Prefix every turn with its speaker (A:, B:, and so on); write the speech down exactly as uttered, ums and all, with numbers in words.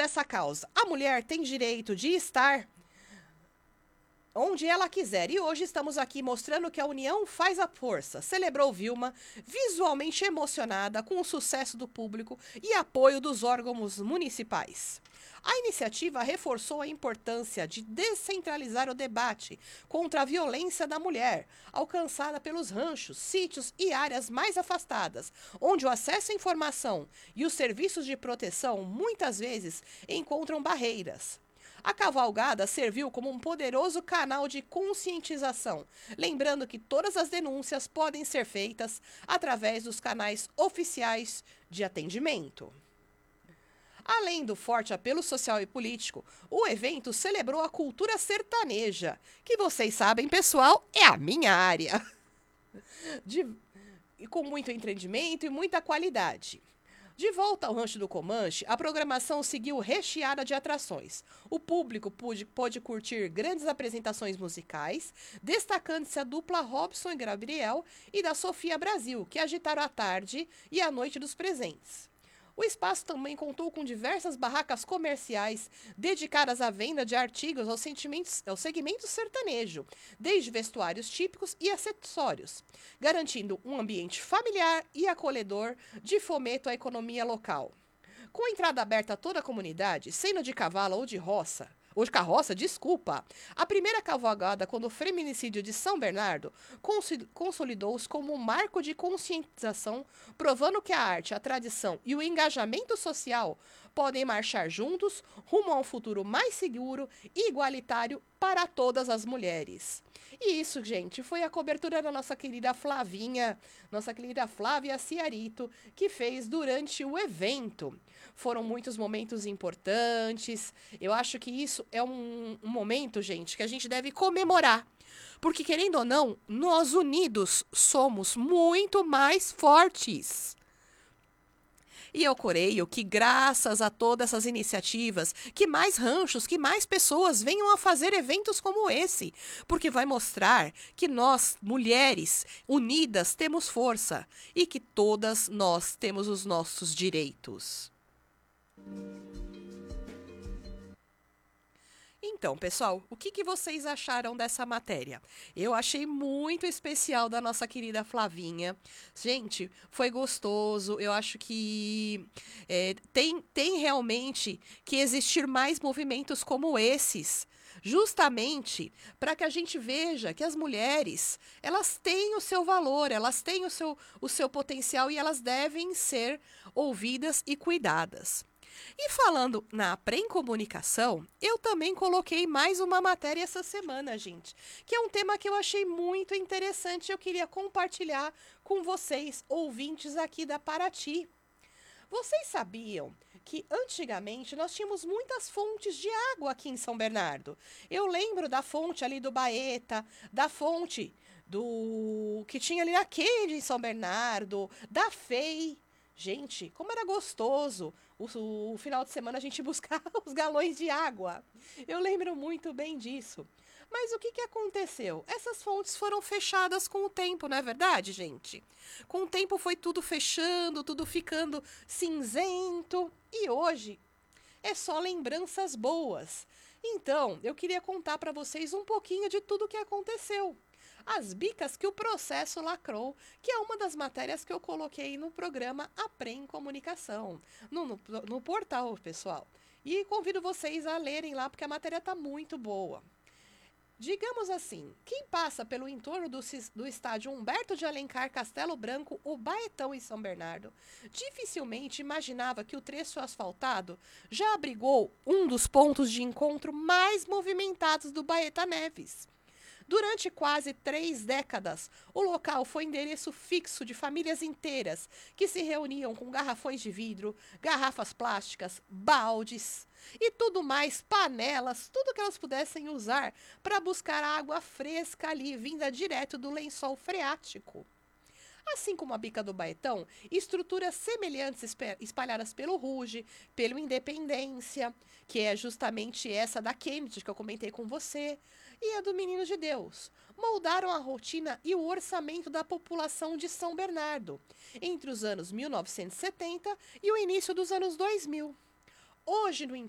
A: dessa causa. A mulher tem direito de estar onde ela quiser. E hoje estamos aqui mostrando que a união faz a força. Celebrou Vilma, visualmente emocionada com o sucesso do público e apoio dos órgãos municipais. A iniciativa reforçou a importância de descentralizar o debate contra a violência da mulher, alcançada pelos ranchos, sítios e áreas mais afastadas, onde o acesso à informação e os serviços de proteção muitas vezes encontram barreiras. A cavalgada serviu como um poderoso canal de conscientização, lembrando que todas as denúncias podem ser feitas através dos canais oficiais de atendimento. Além do forte apelo social e político, o evento celebrou a cultura sertaneja, que vocês sabem, pessoal, é a minha área, de, com muito entendimento e muita qualidade. De volta ao Rancho do Comanche, a programação seguiu recheada de atrações. O público pôde, pôde curtir grandes apresentações musicais, destacando-se a dupla Robson e Gabriel e da Sofia Brasil, que agitaram a tarde e a noite dos presentes. O espaço também contou com diversas barracas comerciais dedicadas à venda de artigos aos, ao segmento sertanejo, desde vestuários típicos e acessórios, garantindo um ambiente familiar e acolhedor de fomento à economia local. Com a entrada aberta a toda a comunidade, sendo de cavalo ou de roça, ou de carroça, desculpa, a primeira cavalgada quando o feminicídio de São Bernardo consolidou-se como um marco de conscientização, provando que a arte, a tradição e o engajamento social podem marchar juntos rumo a um futuro mais seguro e igualitário para todas as mulheres. E isso, gente, foi a cobertura da nossa querida Flavinha, nossa querida Flávia Ciarito, que fez durante o evento. Foram muitos momentos importantes. Eu acho que isso é um, um momento, gente, que a gente deve comemorar. Porque, querendo ou não, nós unidos somos muito mais fortes. E eu creio que, graças a todas essas iniciativas, que mais ranchos, que mais pessoas venham a fazer eventos como esse, porque vai mostrar que nós, mulheres unidas, temos força e que todas nós temos os nossos direitos. Então, pessoal, o que, que vocês acharam dessa matéria? Eu achei muito especial da nossa querida Flavinha. Gente, foi gostoso. Eu acho que é, tem, tem realmente que existir mais movimentos como esses, justamente para que a gente veja que as mulheres, elas têm o seu valor, elas têm o seu, o seu potencial e elas devem ser ouvidas e cuidadas. E falando na pré-comunicação, eu também coloquei mais uma matéria essa semana, gente, que é um tema que eu achei muito interessante e eu queria compartilhar com vocês, ouvintes aqui da Paraty. Vocês sabiam que antigamente nós tínhamos muitas fontes de água aqui em São Bernardo? Eu lembro da fonte ali do Baeta, da fonte do que tinha ali naquele em São Bernardo, da Fei. Gente, como era gostoso o, o final de semana a gente buscar os galões de água. Eu lembro muito bem disso. Mas o que, que aconteceu? Essas fontes foram fechadas com o tempo, não é verdade, gente? Com o tempo foi tudo fechando, tudo ficando cinzento. E hoje é só lembranças boas. Então, eu queria contar para vocês um pouquinho de tudo o que aconteceu. As bicas que o processo lacrou, que é uma das matérias que eu coloquei no programa Aprem Comunicação, no, no, no portal, pessoal. E convido vocês a lerem lá, porque a matéria está muito boa. Digamos assim, quem passa pelo entorno do, do estádio Humberto de Alencar Castelo Branco, o Baetão em São Bernardo, dificilmente imaginava que o trecho asfaltado já abrigou um dos pontos de encontro mais movimentados do Baeta Neves. Durante quase três décadas, o local foi endereço fixo de famílias inteiras que se reuniam com garrafões de vidro, garrafas plásticas, baldes e tudo mais, panelas, tudo que elas pudessem usar para buscar água fresca ali, vinda direto do lençol freático. Assim como a bica do Baetão, estruturas semelhantes espalhadas pelo Ruge, pelo Independência, que é justamente essa da Kennedy que eu comentei com você, e a do Menino de Deus, moldaram a rotina e o orçamento da população de São Bernardo, entre os anos mil novecentos e setenta e o início dos anos dois mil. Hoje, no